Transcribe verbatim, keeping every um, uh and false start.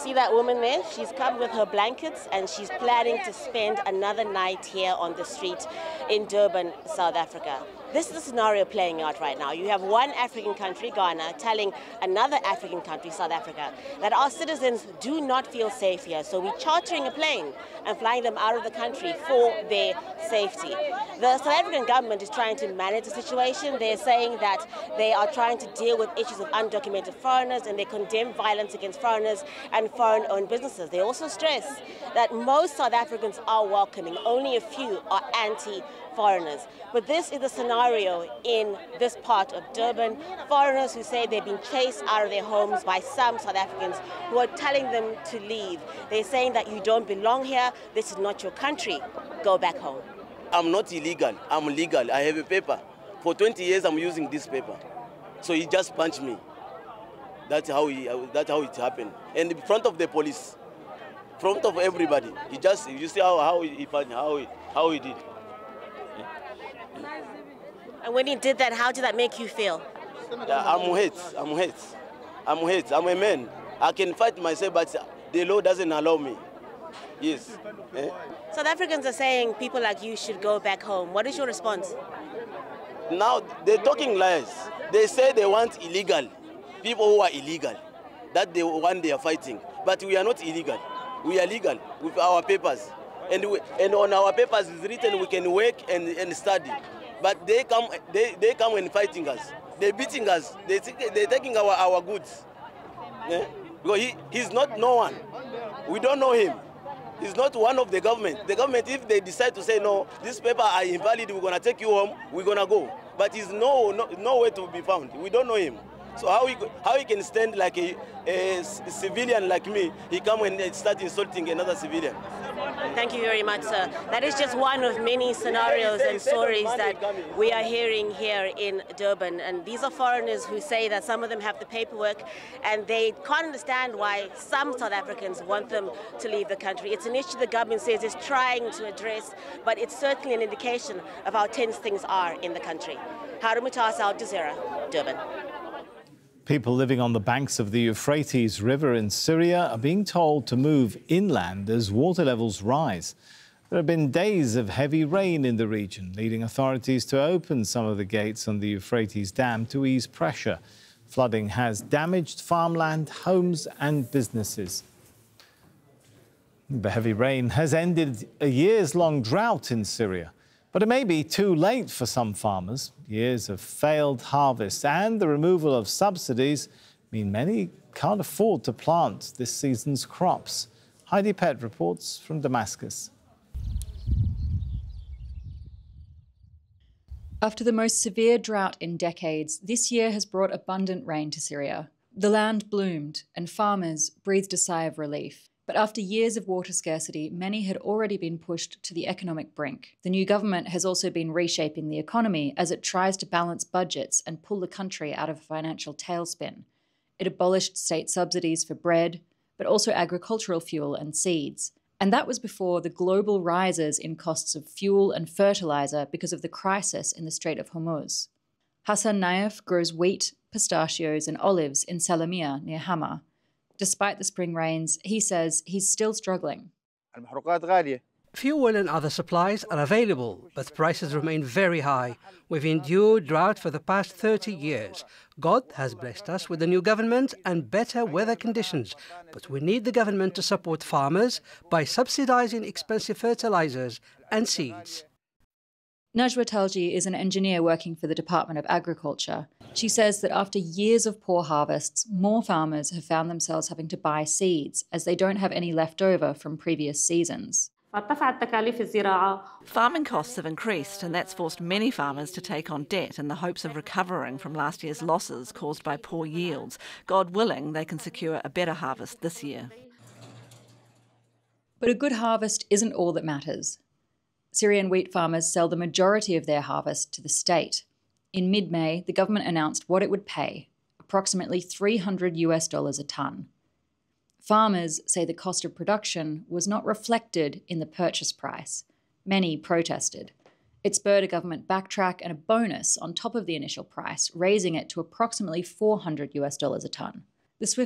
see that woman there? She's come with her blankets and she's planning to spend another night here on the street in Durban, South Africa. This is the scenario playing out right now. You have one African country, Ghana, telling another African country, South Africa, that our citizens do not feel safe here. So we're chartering a plane and flying them out of the country for their safety. The South African government is trying to manage the situation. They're saying that they are trying to deal with issues of undocumented foreigners, and they condemn violence against foreigners and foreign-owned businesses. They also stress that most South Africans are welcoming. Only a few are anti-foreigners. But this is the scenario in this part of Durban. Foreigners who say they've been chased out of their homes by some South Africans who are telling them to leave. They're saying that you don't belong here, this is not your country, go back home. I'm not illegal, I'm legal, I have a paper. For twenty years I'm using this paper. So he just punched me. That's how, he, that's how it happened. And in front of the police, in front of everybody, he just, you see how, how he punched, how he, how he did. And when he did that, how did that make you feel? Yeah, I'm hate, I'm hate, I'm hate, I'm a man. I can fight myself, but the law doesn't allow me. Yes. Eh? South Africans are saying people like you should go back home. What is your response? Now, they're talking lies. They say they want illegal, people who are illegal, that the one they are fighting. But we are not illegal. We are legal with our papers. And, we, and on our papers it's written we can work and, and study. But they come, they, they come and fighting us. They're beating us. They, they're taking our, our goods. Yeah? Because he, he's not no one. We don't know him. He's not one of the government. The government, if they decide to say, no, this paper are invalid, we're going to take you home, we're going to go. But he's no, no, nowhere to be found. We don't know him. So how he, how he can stand like a, a civilian like me, he come and start insulting another civilian. Thank you very much, sir. That is just one of many scenarios and stories that we are hearing here in Durban. And these are foreigners who say that some of them have the paperwork and they can't understand why some South Africans want them to leave the country. It's an issue the government says it's trying to address, but it's certainly an indication of how tense things are in the country. Harun Mutasa, Al Jazeera, Durban. People living on the banks of the Euphrates River in Syria are being told to move inland as water levels rise. There have been days of heavy rain in the region, leading authorities to open some of the gates on the Euphrates Dam to ease pressure. Flooding has damaged farmland, homes and businesses. The heavy rain has ended a years-long drought in Syria. But it may be too late for some farmers. Years of failed harvest and the removal of subsidies mean many can't afford to plant this season's crops. Heidi Pett reports from Damascus. After the most severe drought in decades, this year has brought abundant rain to Syria. The land bloomed and farmers breathed a sigh of relief. But after years of water scarcity, many had already been pushed to the economic brink. The new government has also been reshaping the economy as it tries to balance budgets and pull the country out of a financial tailspin. It abolished state subsidies for bread, but also agricultural fuel and seeds. And that was before the global rises in costs of fuel and fertilizer because of the crisis in the Strait of Hormuz. Hassan Naif grows wheat, pistachios and olives in Salamia near Hama. Despite the spring rains, he says he's still struggling. Fuel and other supplies are available, but prices remain very high. We've endured drought for the past thirty years. God has blessed us with a new government and better weather conditions, but we need the government to support farmers by subsidizing expensive fertilizers and seeds. Najwa Talji is an engineer working for the Department of Agriculture. She says that after years of poor harvests, more farmers have found themselves having to buy seeds as they don't have any left over from previous seasons. Farming costs have increased, and that's forced many farmers to take on debt in the hopes of recovering from last year's losses caused by poor yields. God willing, they can secure a better harvest this year. But a good harvest isn't all that matters. Syrian wheat farmers sell the majority of their harvest to the state. In mid-May, the government announced what it would pay, approximately three hundred US dollars a tonne. Farmers say the cost of production was not reflected in the purchase price. Many protested. It spurred a government backtrack and a bonus on top of the initial price, raising it to approximately four hundred US dollars a tonne. The swift